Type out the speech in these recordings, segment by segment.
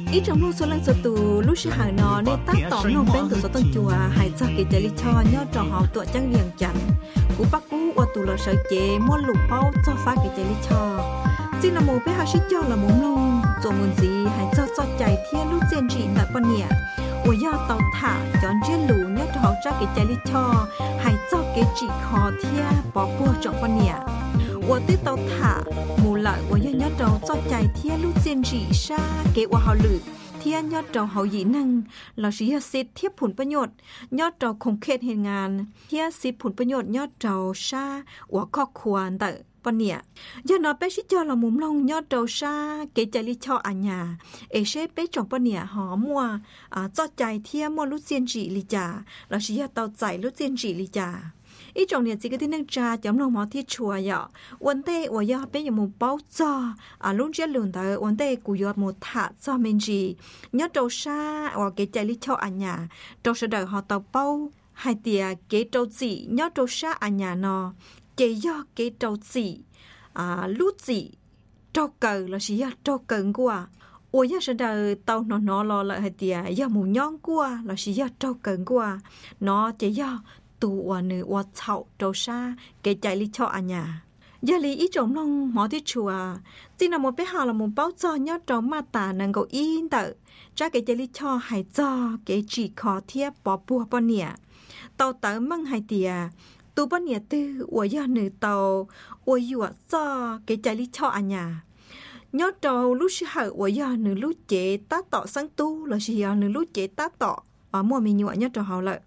ít trong lúc số lần số tù lúc sẽ hàng nó nên tác tỏ nông bên từ số tầng chùa hãy cho cái chơi lý cho nhớ trò họ tụi trăng liền chắn cú bác cú qua tù là sợi chế mua lục bao cho phá cái chơi lý cho chỉ là một bé học sinh cho là muốn nông做muốn gì hãy cho chạy thiên lúc chiến trị tại bên nhà我要到塔chọn trên lũ nhớ trò họ ra cái chơi lý cho hãy cho cái chỉ khó thiên bỏ qua trong bên nhà 我对到塔木来我要nhớ trò cho chạy thiên lúc chiến trị xa cáiว่าhọ lử thiên nhớ trò họ dĩ năng là sự sẽ tiếpผลประโยชน์nhớ tròคงเขตเหตุงานที่สิผลประโยชน์nhớ trò xa ว่าครอบครัวแต่ปะเนี่ยยานาเปชิจอละมุมลงยอดโตชาเกจลิชออัญญาเอเชเปจงปะเนี่ยหอมัวจอใจเทียมัวลุเจียนจีลิจาเราสิยาเตาใจลุเจียนจีลิจาอีจงเนี่ยจิกที่นึงจาจำลงหมอที่ชัวย่อวันเตว่ายาเปยมุเป้าจอลุงเจลุนเตวันเตกูยอดมุถาจอเมนจียอดโตชาว่าเกจลิชออัญญาโตเสดหอเตาเป้าให้เตียเกโตจียอดโตชาอัญญานอเกยอเกโตจีlúc gì trâu cờ là gì à trâu cờ qua ôi ya sẽ đợi tàu nó lo lại hay tiệt ya mù nhon qua là gì à trâu cờ qua nó chỉ ya tụ ở nơi ở chậu trâu sa cái chạy đi cho anh nhà ya lý ý trồng nông mỏที่ชัวchỉ là một bé hà là một bao cho nhớ trâu ma tà năng cầu in tự cha cái chạy đi cho hay cho cái chỉ khó thiếp bỏ bùa bỏ nhẹ tàu tới mang hay tiệt tu bát nhẹ tư ở nhà nữ tàu ởอยู่cho cái trái lý cho anh nhà nhớ trâu lúc xưa ở nhà nữ lúc chế tá tọ sáng tu là gì nữ lúc chế tá tọ ở mua mình nhọ nhớ trâu hậu lợi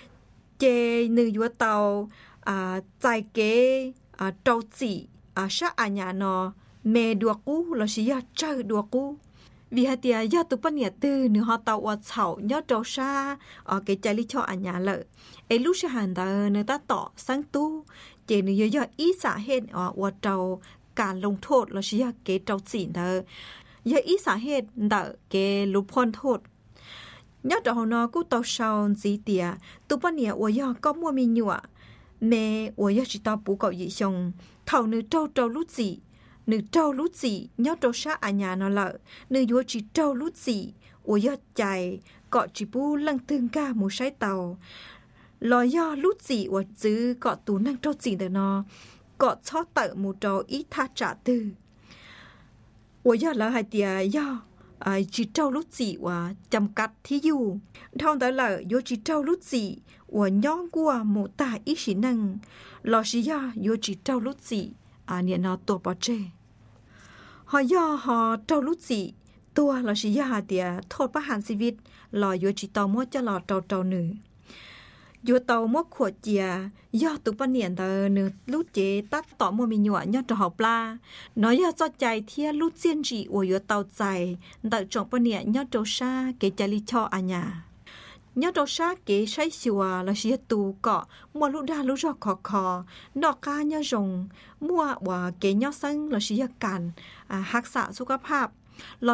chế nữอยู่tàu trái cái trâu chỉ sát anh nhà nó mẹ đùa cú là gì chơi đùa cú vì hai tia do tụ bát nhẹ tư nữ họ tàu ở chậu nhớ trâu sa ở cái trái lý cho anh nhà lợi ấy lúc xưa hàng ta nữ ta tọ sáng tu chỉ nữ do ý xã hết ở trâuการลงโทษเราเชื่อเกเจ้าจีนเธอยาอีสาเหตุเดเกลุพนโทษยอดเราเนาะกูต่อชาวจีเตียตุปเนี่ยว่ายาก็มัวมีหนัวแม่ว่ายาจิตาปูเกาหยีชงเท่านึเจ้าลุจีนึเจ้าลุจียอดเราชาอัญญาเนาะละนึยัวจิเจ้าลุจีว่ายาใจเกาะจิปูลังตึงกาหมูใช้เตาลอยยาลุจีว่าจื้อเกาะตูนั่งเจ้าจีนเดเนาะก็ชอบเตะมูโจอีท่าจ่าตื้อว่าย่าละหายเตียย่าจีเจ้าลุจีว่าจำกัดที่อยู่ท่องแต่ละโยจีเจ้าลุจีว่าย่องกัวหมูตาอีสินังลอชิยาโยจีเจ้าลุจีเนี่ยนอตัวปอเจหอย่าหอเจ้าลุจีตัวลอชิยาเตียโทษประหารชีวิตลอยโยจีตอมัวจะหลอเจ้าหนึ่งอยู่เตาหมกขวดเจียย่อตุปเนียนเตอเนื้อลูกเจตัดต่อมัวมีหยวย่อจะหอบปลาน้อยย่อจอใจเทียลูกเจียนจีอวยอยู่เตาใจเตอจงปเนียย่อโจชาเกจลิชออัญญาย่อโจชาเกใช้ชัวและเชียตูเกาะมัวลูกดาลูกจอกคอนอกกาย่อจงมัวว่าเกย่อซังและเชียกันหักษาสุขภาพ